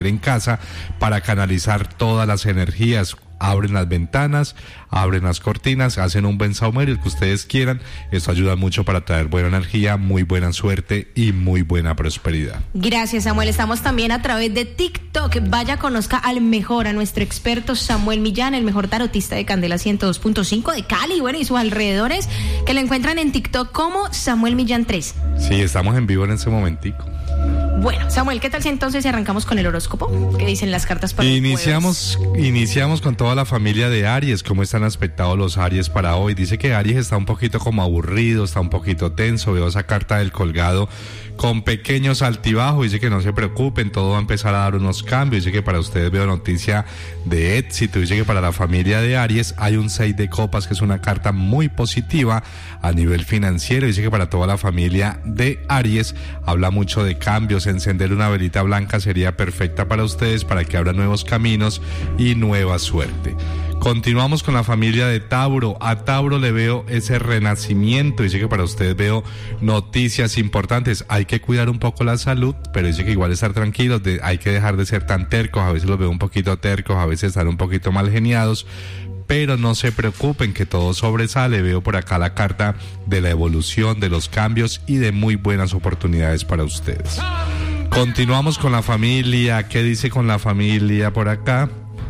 en casa para canalizar todas las energías. Abren las ventanas, abren las cortinas, hacen un buen saumerio, el que ustedes quieran. Esto ayuda mucho para traer buena energía, muy buena suerte y muy buena prosperidad. Gracias, Samuel. Estamos también a través de TikTok. Vaya, conozca al mejor, a nuestro experto Samuel Millán, el mejor tarotista de Candela 102.5 de Cali, bueno, y sus alrededores, que lo encuentran en TikTok como Samuel Millán 3. Sí, estamos en vivo en ese momentico. Bueno, Samuel, ¿qué tal si entonces arrancamos con el horóscopo? ¿Qué dicen las cartas para Iniciamos con toda la familia de Aries. ¿Cómo están aspectados los Aries para hoy? Dice que Aries está un poquito como aburrido, está un poquito tenso. Veo esa carta del colgado con pequeños altibajos. Dice que no se preocupen, todo va a empezar a dar unos cambios. Dice que para ustedes veo noticia de éxito. Dice que para la familia de Aries hay un 6 de copas, que es una carta muy positiva a nivel financiero. Dice que para toda la familia de Aries habla mucho de cambios. Encender una velita blanca sería perfecta para ustedes, para que abran nuevos caminos y nueva suerte. Continuamos con la familia de Tauro. A Tauro le veo ese renacimiento. Dice que para ustedes veo noticias importantes. Hay que cuidar un poco la salud, pero dice que igual estar tranquilos, hay que dejar de ser tan tercos. A veces los veo un poquito tercos, a veces están un poquito mal geniados, pero no se preocupen, que todo sobresale. Veo por acá la carta de la evolución, de los cambios y de muy buenas oportunidades para ustedes. Continuamos con la familia. ¿Qué dice con la familia por acá?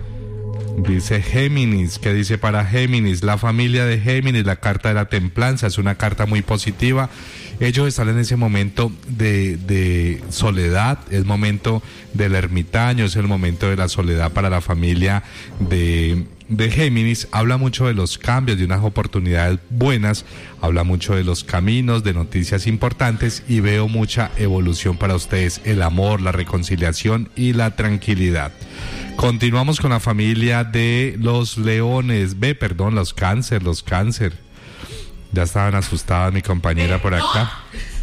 Dice Géminis. ¿Qué dice para Géminis? La familia de Géminis, la carta de la templanza, es una carta muy positiva. Ellos están en ese momento de soledad, es momento del ermitaño, es el momento de la soledad para la familia de Géminis. Habla mucho de los cambios, de unas oportunidades buenas, habla mucho de los caminos, de noticias importantes, y veo mucha evolución para ustedes, el amor, la reconciliación y la tranquilidad. Continuamos con la familia de los leones, los cáncer. Ya estaban asustadas mi compañera por acá.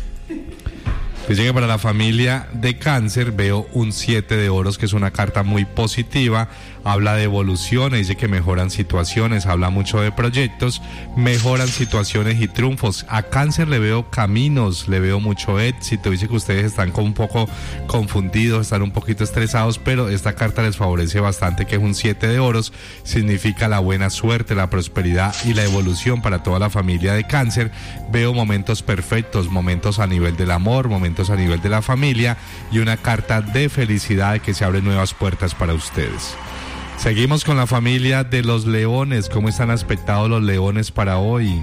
Dice que para la familia de Cáncer veo un 7 de oros, que es una carta muy positiva. Habla de evoluciones, dice que mejoran situaciones, habla mucho de proyectos, mejoran situaciones y triunfos. A Cáncer le veo caminos, le veo mucho éxito. Dice que ustedes están como un poco confundidos, están un poquito estresados, pero esta carta les favorece bastante, que es un 7 de oros. Significa la buena suerte, la prosperidad y la evolución para toda la familia de Cáncer. Veo momentos perfectos, momentos a nivel del amor, momentos a nivel de la familia, y una carta de felicidad, de que se abren nuevas puertas para ustedes. Seguimos con la familia de los leones. ¿Cómo están aspectados los leones para hoy?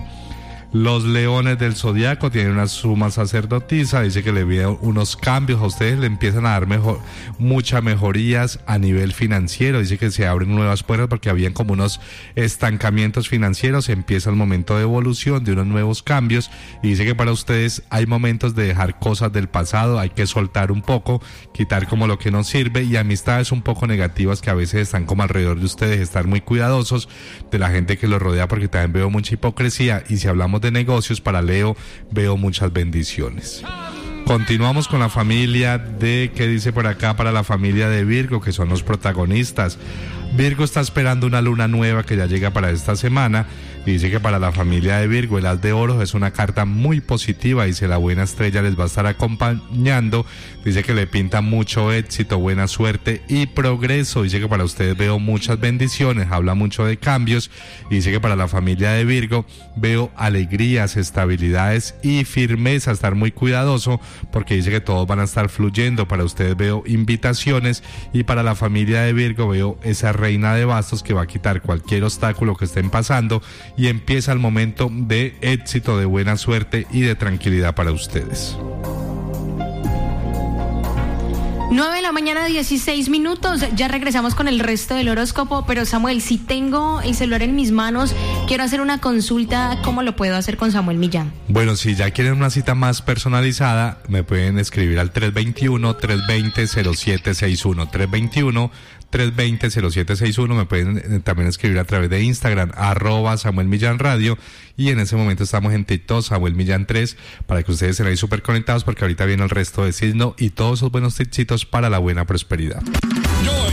Los leones del zodiaco tienen una suma sacerdotisa. Dice que le veo unos cambios. A ustedes le empiezan a dar muchas mejorías a nivel financiero. Dice que se abren nuevas puertas porque habían como unos estancamientos financieros. Empieza el momento de evolución, de unos nuevos cambios. Y dice que para ustedes hay momentos de dejar cosas del pasado. Hay que soltar un poco, quitar como lo que no sirve, y amistades un poco negativas que a veces están como alrededor de ustedes. Estar muy cuidadosos de la gente que los rodea, porque también veo mucha hipocresía. Y si hablamos de negocios, para Leo veo muchas bendiciones. Continuamos con la familia de, ¿qué dice por acá? Para la familia de Virgo, que son los protagonistas. Virgo está esperando una luna nueva que ya llega para esta semana. Y dice que para la familia de Virgo el as de oros es una carta muy positiva. Dice la buena estrella les va a estar acompañando. Dice que le pinta mucho éxito, buena suerte y progreso. Dice que para ustedes veo muchas bendiciones, habla mucho de cambios. Y dice que para la familia de Virgo veo alegrías, estabilidades y firmeza. Estar muy cuidadoso, porque dice que todos van a estar fluyendo. Para ustedes veo invitaciones, y para la familia de Virgo veo esa reina de bastos que va a quitar cualquier obstáculo que estén pasando, y empieza el momento de éxito, de buena suerte y de tranquilidad para ustedes. 9 de la mañana, 16 minutos. Ya regresamos con el resto del horóscopo. Pero Samuel, si tengo el celular en mis manos, quiero hacer una consulta, ¿cómo lo puedo hacer con Samuel Millán? Bueno, si ya quieren una cita más personalizada, me pueden escribir al 321-320-0761. 320-0761. Me pueden también escribir a través de Instagram, @Samuel Millán Radio. Y en ese momento estamos en TikTok, Samuel Millán 3, para que ustedes estén ahí súper conectados, porque ahorita viene el resto de signo y todos esos buenos tipsitos para la buena prosperidad.